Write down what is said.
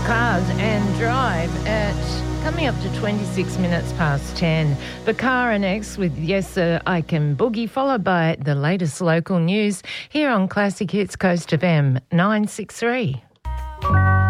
Cars and Drive at coming up to 26 minutes past 10. Bakar next with Yes Sir, I Can Boogie, followed by the latest local news here on Classic Hits Coast FM 963.